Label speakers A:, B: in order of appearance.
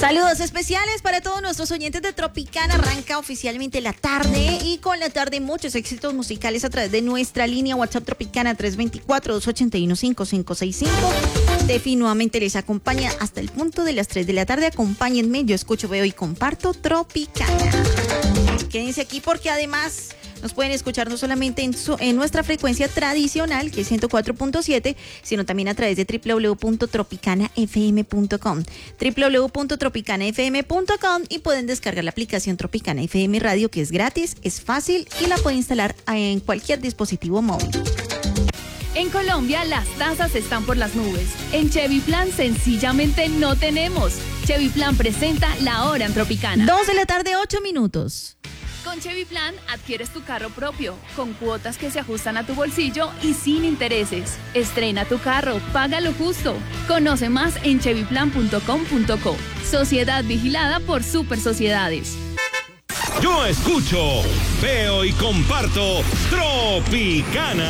A: Saludos especiales para todos nuestros oyentes de Tropicana. Arranca oficialmente la tarde y con la tarde muchos éxitos musicales a través de nuestra línea WhatsApp Tropicana 324-281-5565. Tefi nuevamente les acompaña hasta el punto de las 3 de la tarde. Acompáñenme, yo escucho, veo y comparto Tropicana. Quédense aquí porque además nos pueden escuchar no solamente en nuestra frecuencia tradicional, que es 104.7, sino también a través de www.tropicanafm.com. www.tropicanafm.com y pueden descargar la aplicación Tropicana FM Radio, que es gratis, es fácil y la pueden instalar en cualquier dispositivo móvil.
B: En Colombia las tasas están por las nubes. En Chevy Plan sencillamente no tenemos. Chevy Plan presenta La Hora en Tropicana.
A: 2 de la tarde, 8 minutos.
B: Con Chevy Plan adquieres tu carro propio, con cuotas que se ajustan a tu bolsillo y sin intereses. Estrena tu carro, paga lo justo. Conoce más en chevyplan.com.co. Sociedad vigilada por Super Sociedades.
C: Yo escucho, veo y comparto Tropicana.